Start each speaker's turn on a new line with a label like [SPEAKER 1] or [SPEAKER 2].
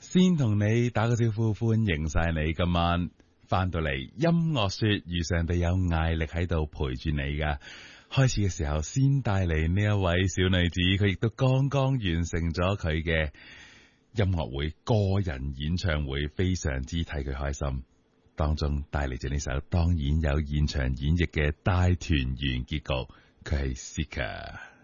[SPEAKER 1] 先同你打個招呼，歡迎晒你今晚翻到嚟音樂說，遇上帝有艾力喺度陪住你噶。開始嘅時候，先帶嚟呢一位小女子，佢亦都剛剛完成咗佢嘅音樂會個人演唱會，非常之替佢開心。當中帶嚟咗呢首，當然有現場演繹嘅大團圓結局，佢係 Sika。